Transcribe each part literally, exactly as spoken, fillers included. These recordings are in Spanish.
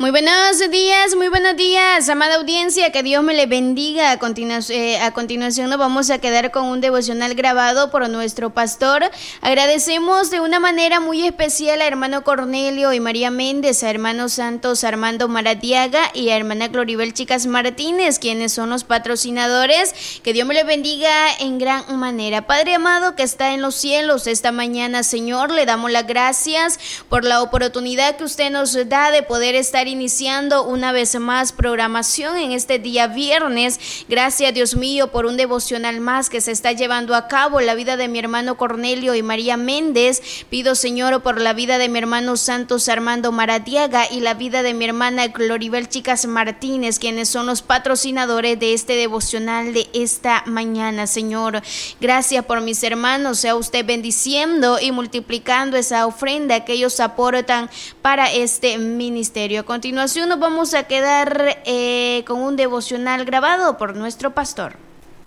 Muy buenos días, muy buenos días, amada audiencia, que Dios me le bendiga. A, continu eh, a continuación nos vamos a quedar con un devocional grabado por nuestro pastor. Agradecemos de una manera muy especial a hermano Cornelio y María Méndez, a hermanos Santos Armando Maradiaga y a hermana Gloribel Chicas Martínez, quienes son los patrocinadores. Que Dios me le bendiga en gran manera. Padre amado que está en los cielos, esta mañana, Señor, le damos las gracias por la oportunidad que usted nos da de poder estar iniciando una vez más programación en este día viernes. Gracias, Dios mío, por un devocional más que se está llevando a cabo la vida de mi hermano Cornelio y María Méndez. Pido, Señor, por la vida de mi hermano Santos Armando Maradiaga y la vida de mi hermana Gloribel Chicas Martínez, quienes son los patrocinadores de este devocional de esta mañana, Señor. Gracias por mis hermanos, sea usted bendiciendo y multiplicando esa ofrenda que ellos aportan para este ministerio. A continuación nos vamos a quedar eh, con un devocional grabado por nuestro pastor.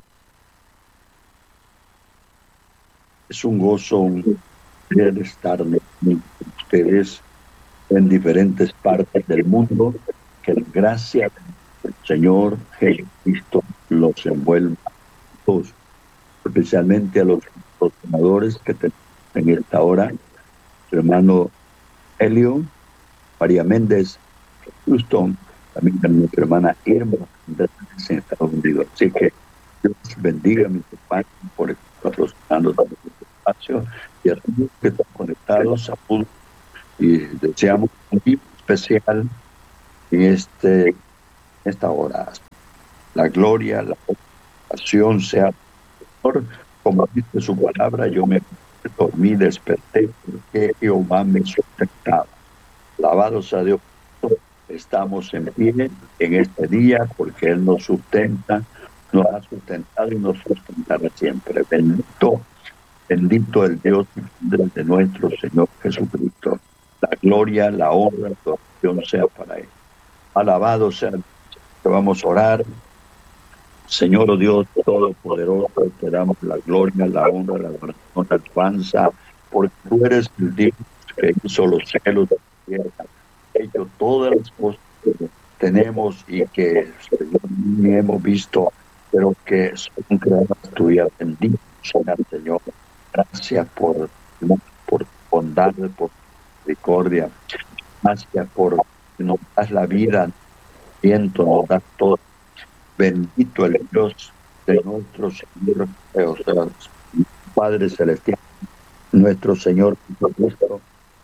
Es un gozo, un placer estar con ustedes en diferentes partes del mundo. Que la gracia del Señor Jesucristo los envuelva a todos, especialmente a los patrocinadores que tenemos en esta hora, su hermano Helio, María Méndez, Houston, también a nuestra hermana Irma en Estados Unidos. Así que Dios bendiga a mis hermanos por estar patrocinando este espacio y a todos que están conectados a todos, y deseamos un día especial en este, esta hora. La gloria, la oración sea por, como dice su palabra, yo me dormí, desperté porque Jehová me sustentaba. Alabados a Dios. Estamos en pie en este día porque Él nos sustenta, nos ha sustentado y nos sustentará siempre. Bendito, bendito el Dios de nuestro Señor Jesucristo. La gloria, la honra, la oración sea para Él. Alabado sea Dios. Vamos a orar. Señor, oh Dios Todopoderoso, te damos la gloria, la honra, la oración, la alabanza, porque tú eres el Dios que hizo los cielos de la tierra, hecho todas las cosas que tenemos y que Señor, ni hemos visto, pero que son creadas tuyas. Bendito sea el Señor. Gracias por, por bondad, por misericordia. Gracias por que nos das la vida, viento, nos das todo. Bendito el Dios de nuestro Señor, o sea, Padre Celestial, nuestro Señor Jesucristo,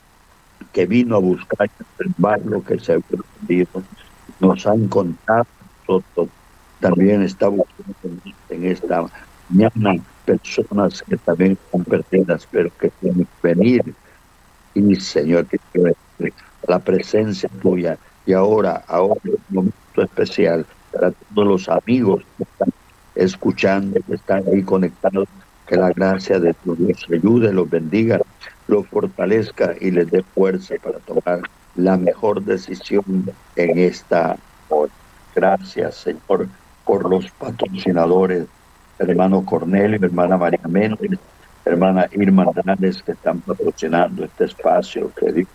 que vino a buscar y salvar lo que se había perdido. Nos ha encontrado nosotros. También está buscando en esta mañana personas que también están perdidas, pero que tienen que venir. Y Señor, que la presencia tuya. Y ahora, ahora es un momento especial para todos los amigos que están escuchando, que están ahí conectados. Que la gracia de tu Dios les ayude, los bendiga, los fortalezca y les dé fuerza para tomar la mejor decisión en esta hora. Gracias, Señor, por los patrocinadores, hermano Cornelio, hermana María Méndez, hermana Irma Hernández, que están patrocinando este espacio. Que Dios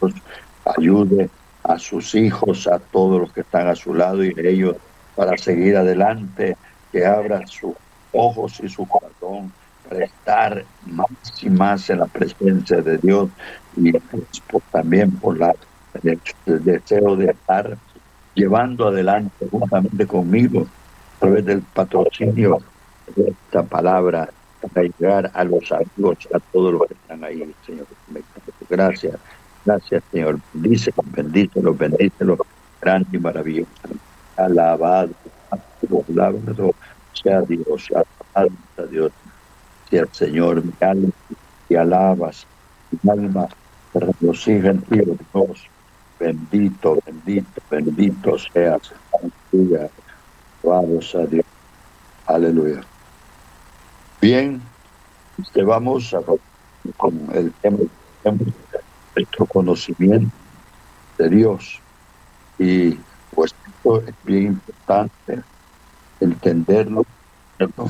ayude a sus hijos, a todos los que están a su lado y de ellos para seguir adelante, que abra sus ojos y su corazón para estar más y más en la presencia de Dios, y pues, por, también por la, el, el deseo de estar llevando adelante juntamente conmigo a través del patrocinio de esta palabra para llegar a los amigos, a todos los que están ahí, Señor. Gracias, gracias, Señor. Bendícelos, bendícelos, bendícelos, grande y maravilloso. Alabado, alabado sea Dios, alabado sea Dios. Sea el Señor, mi alma y alabas, mi alma te regocija en ti, Dios. Bendito, bendito, bendito seas. Aleluya. Alabado sea Dios. Aleluya. Bien, este, vamos a con el tema de nuestro conocimiento de Dios. Y pues esto es bien importante entenderlo, ¿cierto?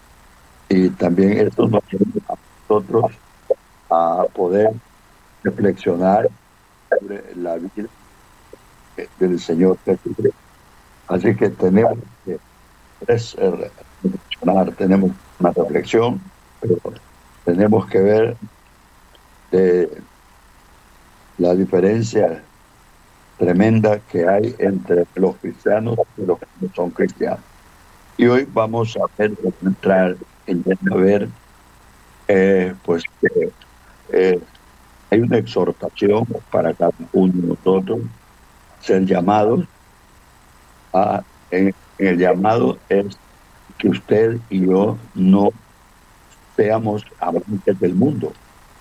Y también esto nos ayuda a nosotros a poder reflexionar sobre la vida del Señor Jesucristo. Así que tenemos que reflexionar, tenemos una reflexión, pero tenemos que ver de la diferencia tremenda que hay entre los cristianos y los que no son cristianos. Y hoy vamos a ver, entrar en a ver, eh, pues que eh, hay una exhortación para cada uno de nosotros, ser llamados a, en, en el llamado es que usted y yo no seamos amantes del mundo.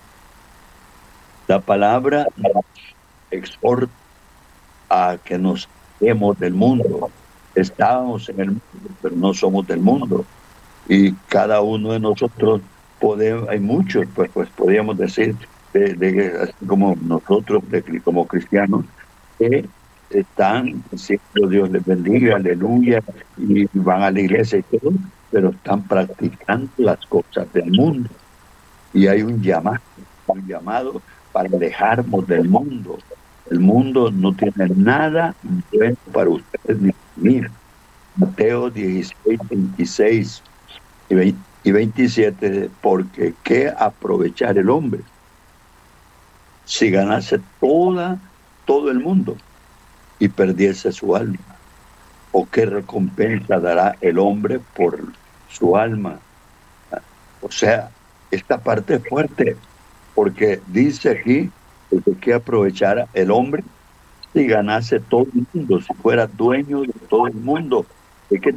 La palabra nos exhorta a que nos alejemos del mundo. Estábamos en el mundo, pero no somos del mundo. Y cada uno de nosotros podemos, hay muchos, pues, pues podríamos decir, de, de, así como nosotros, de, como cristianos, que están diciendo Dios les bendiga, aleluya, y van a la iglesia y todo, pero están practicando las cosas del mundo. Y hay un llamado, un llamado para alejarnos del mundo. El mundo no tiene nada bueno para ustedes ni para mí. Mateo dieciséis, veintiséis y veintisiete, porque ¿qué aprovechar el hombre si ganase toda, todo el mundo y perdiese su alma? ¿O qué recompensa dará el hombre por su alma? O sea, esta parte es fuerte, porque dice aquí que qué aprovechara el hombre si ganase todo el mundo, si fuera dueño de todo el mundo,